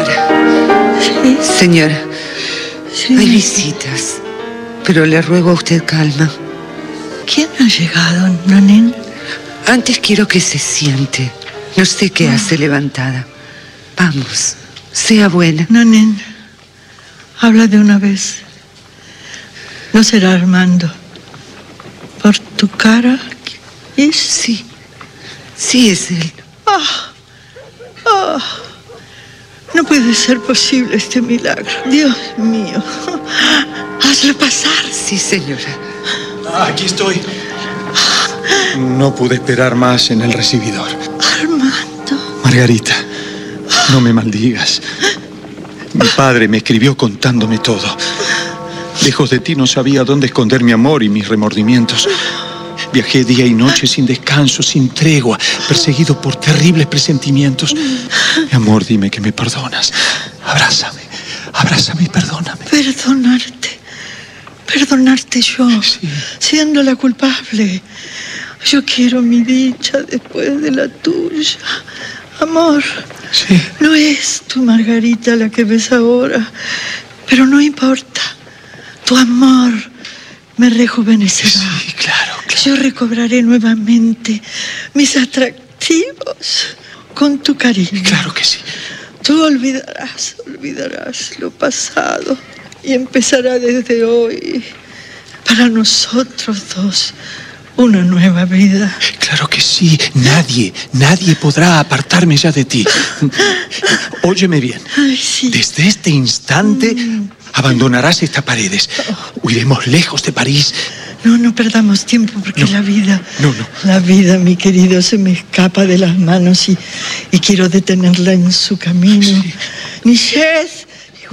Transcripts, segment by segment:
Señora. Sí. Señora, Sí. hay visitas, pero le ruego a usted calma. ¿Quién ha llegado, Nanín? Antes quiero que se siente. No sé qué hace levantada. Vamos, sea buena. Nanín, habla de una vez. No será Armando. Por tu cara, ¿es? Sí, sí es él. No puede ser posible este milagro. Dios mío. Hazlo pasar. Sí, señora. Aquí estoy. No pude esperar más en el recibidor. Armando. Margarita, no me maldigas. Mi padre me escribió contándome todo. Lejos de ti no sabía dónde esconder mi amor y mis remordimientos. Viajé día y noche sin descanso, sin tregua, perseguido por terribles presentimientos. Mi amor, dime que me perdonas. Abrázame, abrázame y perdóname. Perdonarte yo, Sí. siendo la culpable. Yo quiero mi dicha después de la tuya. Amor, Sí. no es tu Margarita la que ves ahora, pero no importa. Tu amor me rejuvenecerá. Sí, claro. Yo recobraré nuevamente mis atractivos con tu cariño. Claro que sí. Tú olvidarás lo pasado y empezará desde hoy para nosotros dos una nueva vida. Claro que sí. Nadie podrá apartarme ya de ti. Óyeme bien. Ay, sí. Desde este instante abandonarás estas paredes. Huiremos lejos de París. No perdamos tiempo porque No. la vida... No. La vida, mi querido, se me escapa de las manos y quiero detenerla en su camino. Sí. Nichette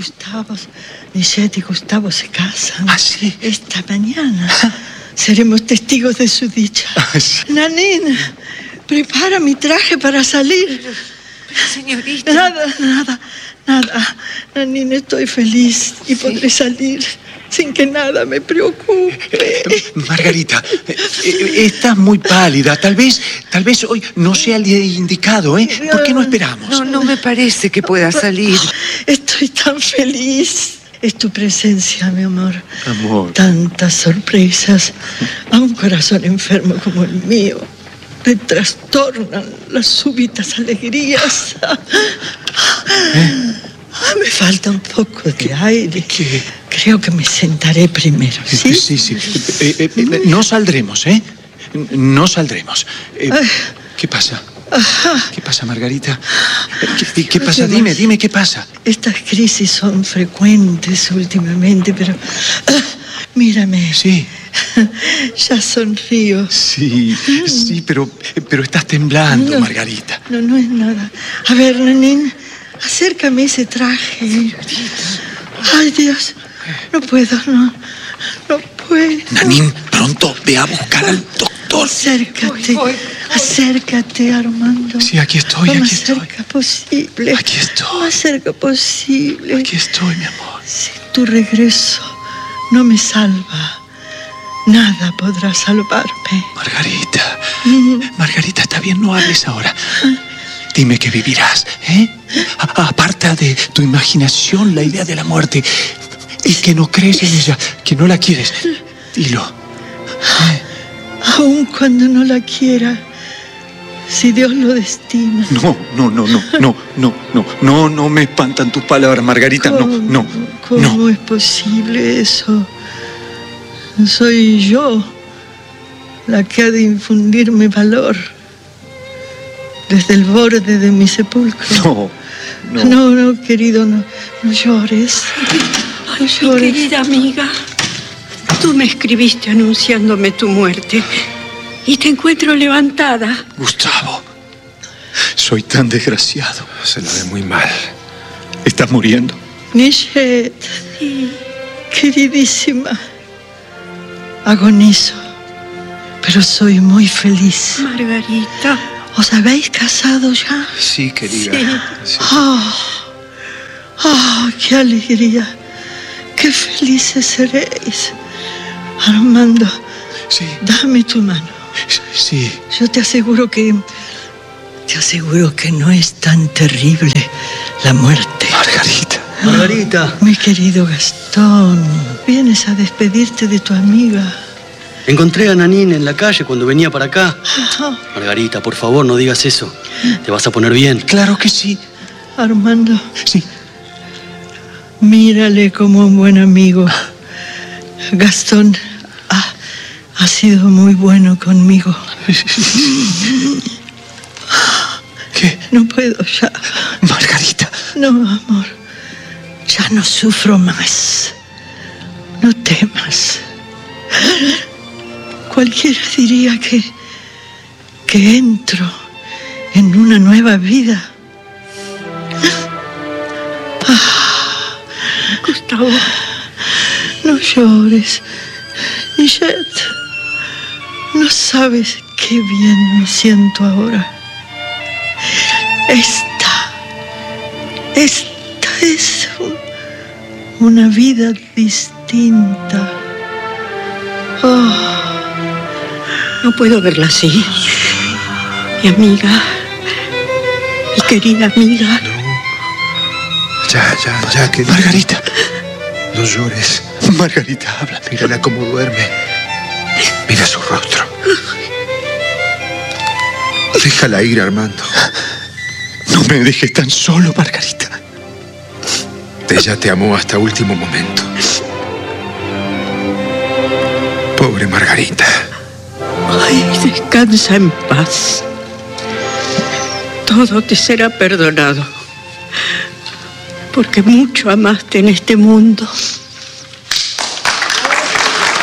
y Gustavo se casan. ¿Ah, sí? Esta mañana. Seremos testigos de su dicha. Sí. Nanín, prepara mi traje para salir. Señorita. Nada. Nanín, estoy feliz y podré salir sin que nada me preocupe. Margarita, estás muy pálida. Tal vez hoy no sea el día indicado, ¿eh? ¿Por qué no esperamos? No me parece que pueda salir. Estoy tan feliz. Es tu presencia, mi amor. Amor. Tantas sorpresas. A un corazón enfermo como el mío le trastornan las súbitas alegrías. Me falta un poco de aire. ¿Qué? Creo que me sentaré primero, ¿sí? Sí. No saldremos, ¿eh? No saldremos. ¿Qué pasa? ¿Qué pasa, Margarita? ¿Qué pasa? Dime, ¿qué pasa? Estas crisis son frecuentes últimamente, pero... mírame. Sí. Ya sonrío. Sí, pero estás temblando, No. Margarita. No es nada. A ver, Nanín, acércame ese traje. Ay, Dios. No puedo. Nanín, pronto ve a buscar al doctor. Acércate, Armando. Sí, aquí estoy, Lo aquí más estoy. cerca posible. Aquí estoy. Lo más cerca posible. Aquí estoy, mi amor. Si tu regreso no me salva, nada podrá salvarme. Margarita, está bien, no hables ahora. Dime que vivirás, ¿eh? Aparta de tu imaginación la idea de la muerte y que no crees en ella, que no la quieres. Dilo. Aun cuando no la quiera, si Dios lo destina. No me espantan tus palabras, Margarita. ¿Cómo es posible eso? Soy yo la que ha de infundirme valor desde el borde de mi sepulcro. No, querido, no llores. No llores. Mi querida amiga, tú me escribiste anunciándome tu muerte y te encuentro levantada. Gustavo, soy tan desgraciado. Se la ve muy mal. ¿Estás muriendo? Nichette, queridísima, agonizo, pero soy muy feliz. Margarita. ¿Os habéis casado ya? Sí, querida. Sí. ¡Qué alegría! ¡Qué felices seréis! Armando, Sí. dame tu mano. Sí. Yo te aseguro que no es tan terrible la muerte. Margarita. Margarita. Mi querido Gastón, vienes a despedirte de tu amiga. Encontré a Nanín en la calle cuando venía para acá. Oh, Margarita, por favor, no digas eso. Te vas a poner bien. Claro que sí. Armando, Sí. mírale como un buen amigo. Gastón ha sido muy bueno conmigo. ¿Qué? No puedo ya. Margarita. No, amor. Ya no sufro más. No temas. Cualquiera diría que entro en una nueva vida. Gustavo. No llores, Guillet. No sabes qué bien me siento ahora. Esta es una vida distinta. Oh, No puedo verla así. Mi amiga, mi querida amiga. Ya, querida. Margarita. No llores. Margarita, habla. Mírala cómo duerme. Mira su rostro. Déjala ir, Armando. No me dejes tan solo, Margarita. Ella te amó hasta último momento. Pobre Margarita. Ay, descansa en paz. Todo te será perdonado. Porque mucho amaste en este mundo.